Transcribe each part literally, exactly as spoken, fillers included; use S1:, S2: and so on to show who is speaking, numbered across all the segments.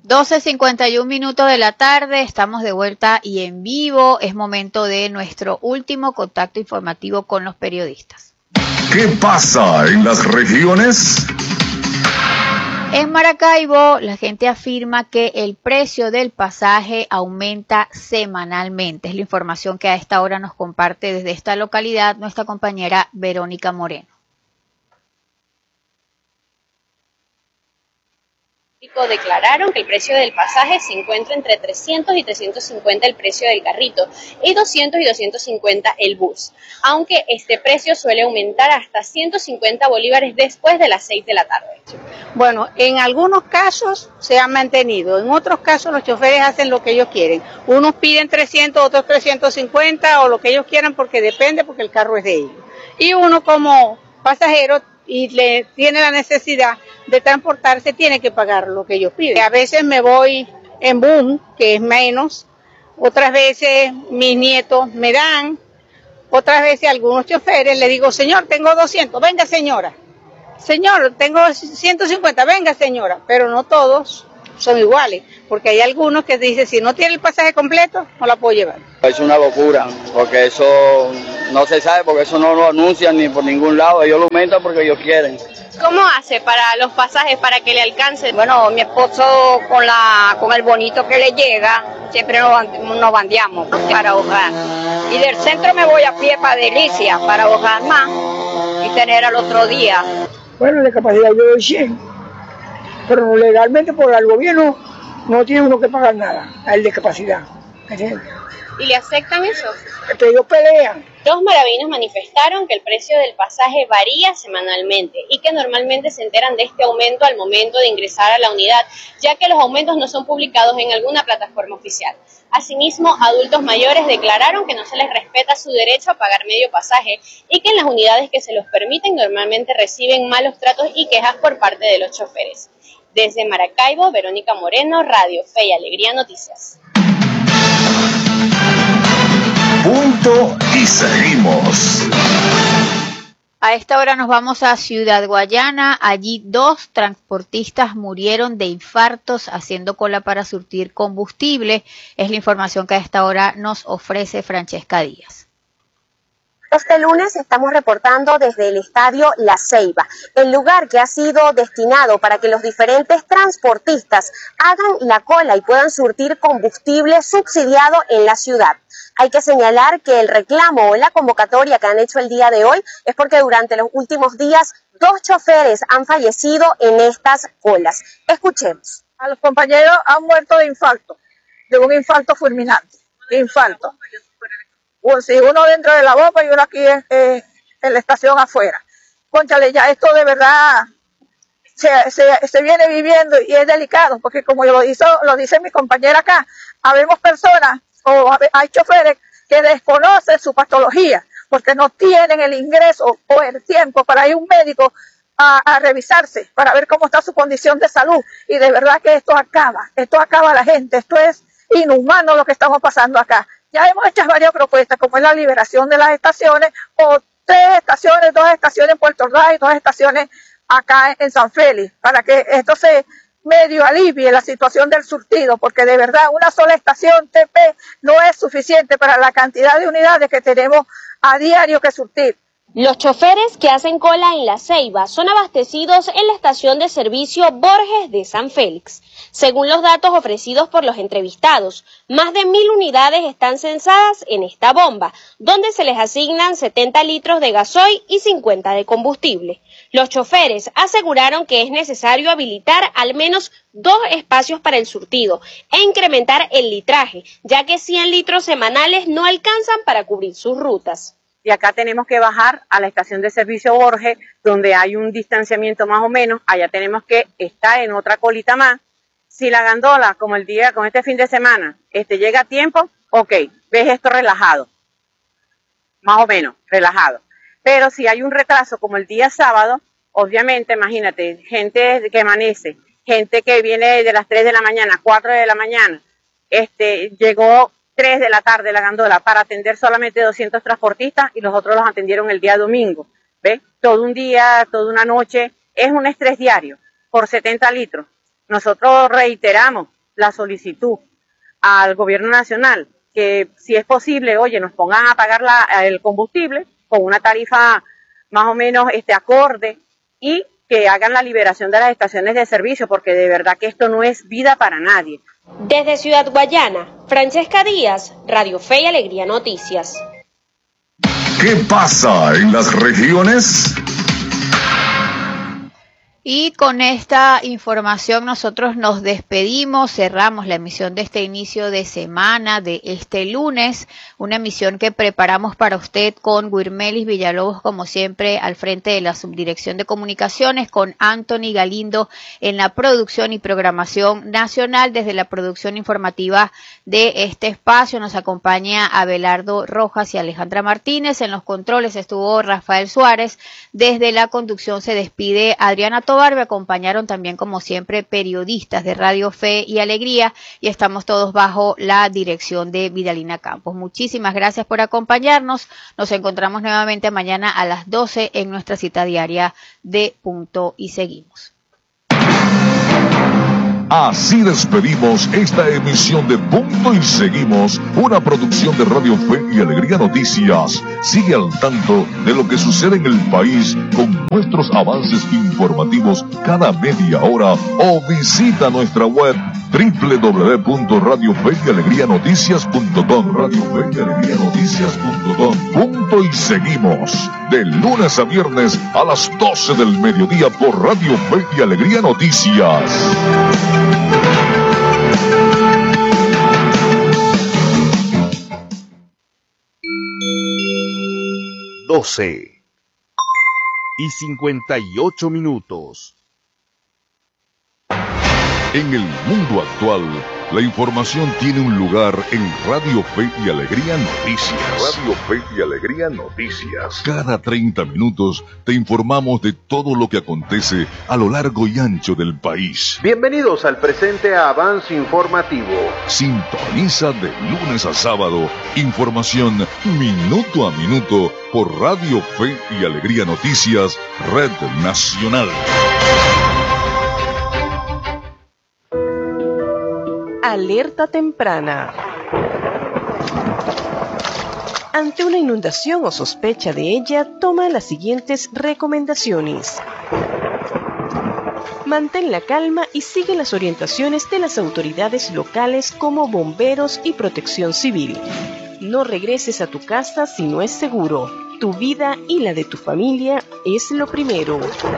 S1: doce cincuenta y un minutos de la tarde, estamos de vuelta y en vivo. Es momento de nuestro último contacto informativo con los periodistas.
S2: ¿Qué pasa en las regiones?
S1: En Maracaibo, la gente afirma que el precio del pasaje aumenta semanalmente. Es la información que a esta hora nos comparte desde esta localidad nuestra compañera Verónica Moreno.
S3: Declararon que el precio del pasaje se encuentra entre trescientos y trescientos cincuenta el precio del carrito y doscientos y doscientos cincuenta el bus, aunque este precio suele aumentar hasta ciento cincuenta bolívares después de las seis de la tarde.
S4: Bueno, en algunos casos se han mantenido, en otros casos los choferes hacen lo que ellos quieren. Unos piden trescientos, otros trescientos cincuenta o lo que ellos quieran porque depende, porque el carro es de ellos. Y uno como pasajero y le tiene la necesidad de transportarse, tiene que pagar lo que ellos piden. A veces me voy en boom, que es menos, otras veces mis nietos me dan, otras veces algunos choferes le digo, señor, tengo doscientos, venga señora, señor, tengo ciento cincuenta, venga señora, pero no todos son iguales, porque hay algunos que dicen, si no tiene el pasaje completo, no la puedo llevar.
S5: Es una locura, porque eso no se sabe, porque eso no lo anuncian ni por ningún lado, ellos lo aumentan porque ellos quieren.
S3: ¿Cómo hace para los pasajes, para que le alcance?
S4: Bueno, mi esposo con la con el bonito que le llega, siempre nos, nos bandeamos para ahogar. Y del centro me voy a pie para Delicia, para ahogar más y tener al otro día.
S6: Bueno, de capacidad yo doy cien, pero legalmente por el gobierno no tiene uno que pagar nada, a el de capacidad. ¿Entiendes?
S3: ¿Y le aceptan eso?
S6: Que ellos pelean.
S3: Los maravinos manifestaron que el precio del pasaje varía semanalmente y que normalmente se enteran de este aumento al momento de ingresar a la unidad, ya que los aumentos no son publicados en alguna plataforma oficial. Asimismo, adultos mayores declararon que no se les respeta su derecho a pagar medio pasaje y que en las unidades que se los permiten normalmente reciben malos tratos y quejas por parte de los choferes. Desde Maracaibo, Verónica Moreno, Radio Fe y Alegría Noticias.
S2: Punto y seguimos.
S1: A esta hora nos vamos a Ciudad Guayana. Allí dos transportistas murieron de infartos haciendo cola para surtir combustible. Es la información que a esta hora nos ofrece Francesca Díaz.
S7: Este lunes estamos reportando desde el estadio La Ceiba, el lugar que ha sido destinado para que los diferentes transportistas hagan la cola y puedan surtir combustible subsidiado en la ciudad. Hay que señalar que el reclamo o la convocatoria que han hecho el día de hoy es porque durante los últimos días dos choferes han fallecido en estas colas. Escuchemos.
S6: A los compañeros han muerto de infarto, de un infarto fulminante, de infarto. Si uno dentro de la bomba y uno aquí eh, en la estación afuera. Cónchale, ya esto de verdad se, se, se viene viviendo y es delicado, porque como lo, hizo, lo dice mi compañera acá, habemos personas o hay choferes que desconocen su patología, porque no tienen el ingreso o el tiempo para ir a un médico a, a revisarse, para ver cómo está su condición de salud. Y de verdad que esto acaba, esto acaba a la gente, esto es inhumano lo que estamos pasando acá. Ya hemos hecho varias propuestas, como es la liberación de las estaciones, o tres estaciones, dos estaciones en Puerto Ordaz y dos estaciones acá en San Félix, para que esto se medio alivie la situación del surtido, porque de verdad una sola estación T P no es suficiente para la cantidad de unidades que tenemos a diario que surtir.
S3: Los choferes que hacen cola en La Ceiba son abastecidos en la estación de servicio Borges de San Félix. Según los datos ofrecidos por los entrevistados, más de mil unidades están censadas en esta bomba, donde se les asignan setenta litros de gasoil y cincuenta de combustible. Los choferes aseguraron que es necesario habilitar al menos dos espacios para el surtido e incrementar el litraje, ya que cien litros semanales no alcanzan para cubrir sus rutas.
S4: Y acá tenemos que bajar a la estación de servicio Borges, donde hay un distanciamiento más o menos, allá tenemos que estar en otra colita más. Si la gandola, como el día, con este fin de semana, este llega a tiempo, ok, ves esto relajado, más o menos, relajado. Pero si hay un retraso como el día sábado, obviamente, imagínate, gente que amanece, gente que viene de las tres de la mañana, cuatro de la mañana, este, llegó tres de la tarde la gandola para atender solamente doscientos transportistas y los otros los atendieron el día domingo. ¿Ves? Todo un día, toda una noche, es un estrés diario por setenta litros. Nosotros reiteramos
S8: la solicitud al gobierno nacional que si es posible, oye, nos pongan a pagar la, el combustible con una tarifa más o menos este acorde y que hagan la liberación de las estaciones de servicio, porque de verdad que esto no es vida para nadie.
S3: Desde Ciudad Guayana, Francesca Díaz, Radio Fe y Alegría Noticias.
S2: ¿Qué pasa en las regiones?
S1: Y con esta información nosotros nos despedimos, cerramos la emisión de este inicio de semana, de este lunes, una emisión que preparamos para usted con Guirmelis Villalobos, como siempre, al frente de la Subdirección de Comunicaciones, con Anthony Galindo en la producción y programación nacional. Desde la producción informativa de este espacio nos acompaña Abelardo Rojas y Alejandra Martínez. En los controles estuvo Rafael Suárez. Desde la conducción se despide Adriana Tobar. Me acompañaron también, como siempre, periodistas de Radio Fe y Alegría, y estamos todos bajo la dirección de Vidalina Campos. Muchísimas gracias por acompañarnos. Nos encontramos nuevamente mañana a las doce en nuestra cita diaria de Punto y Seguimos.
S2: Así despedimos esta emisión de Punto y Seguimos, una producción de Radio Fe y Alegría Noticias. Sigue al tanto de lo que sucede en el país con nuestros avances informativos cada media hora o visita nuestra web doble u doble u doble u punto radio fe y alegría noticias punto com. Radio Fe y Alegría Noticias punto com. Punto y Seguimos, de lunes a viernes a las doce del mediodía por Radio Fe y Alegría Noticias.
S9: doce y cincuenta y ocho minutos.
S2: En el mundo actual, la información tiene un lugar en Radio Fe y Alegría Noticias. Radio Fe y Alegría Noticias. Cada treinta minutos te informamos de todo lo que acontece a lo largo y ancho del país.
S10: Bienvenidos al presente avance informativo.
S2: Sintoniza de lunes a sábado información minuto a minuto por Radio Fe y Alegría Noticias, Red Nacional.
S11: Alerta temprana. Ante una inundación o sospecha de ella, toma las siguientes recomendaciones. Mantén la calma y sigue las orientaciones de las autoridades locales como bomberos y protección civil. No regreses a tu casa si no es seguro. Tu vida y la de tu familia es lo primero.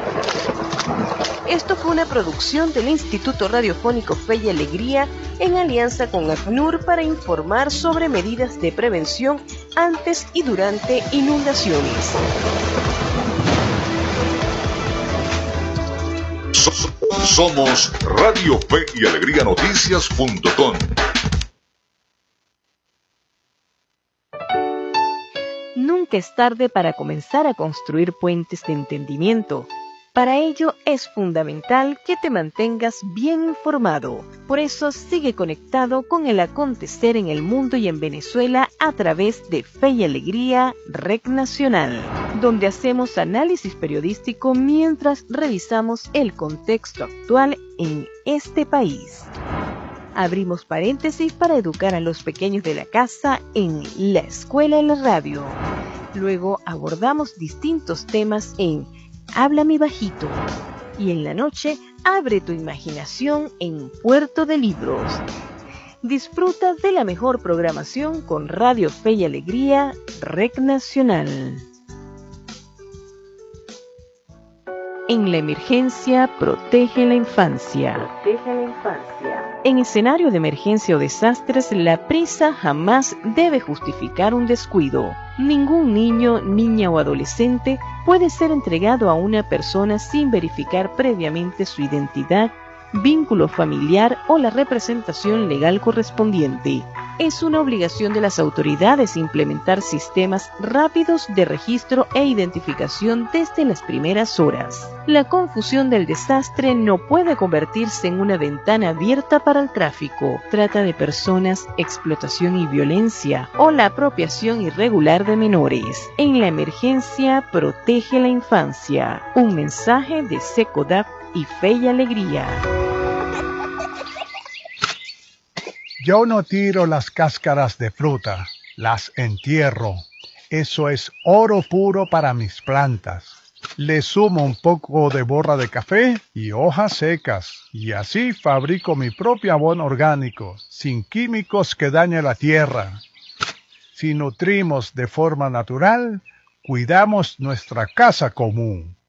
S11: Esto fue una producción del Instituto Radiofónico Fe y Alegría en alianza con ACNUR para informar sobre medidas de prevención antes y durante inundaciones.
S2: Somos Radio Fe y Alegría Noticias punto com.
S11: Nunca es tarde para comenzar a construir puentes de entendimiento. Para ello es fundamental que te mantengas bien informado. Por eso sigue conectado con el acontecer en el mundo y en Venezuela a través de Fe y Alegría Red Nacional, donde hacemos análisis periodístico mientras revisamos el contexto actual en este país. Abrimos paréntesis para educar a los pequeños de la casa en La Escuela en la Radio. Luego abordamos distintos temas en Háblame Bajito. Y en la noche, abre tu imaginación en Puerto de Libros. Disfruta de la mejor programación con Radio Fe y Alegría, Red Nacional. En la emergencia, protege la infancia. Protege la infancia. En escenario de emergencia o desastres, la prisa jamás debe justificar un descuido. Ningún niño, niña o adolescente puede ser entregado a una persona sin verificar previamente su identidad, vínculo familiar o la representación legal correspondiente. Es una obligación de las autoridades implementar sistemas rápidos de registro e identificación desde las primeras horas. La confusión del desastre no puede convertirse en una ventana abierta para el tráfico, trata de personas, explotación y violencia o la apropiación irregular de menores. En la emergencia, protege la infancia. Un mensaje de SECODAP y Fe y Alegría.
S12: Yo no tiro las cáscaras de fruta, las entierro. Eso es oro puro para mis plantas. Le sumo un poco de borra de café y hojas secas, y así fabrico mi propio abono orgánico, sin químicos que dañen la tierra. Si nutrimos de forma natural, cuidamos nuestra casa común.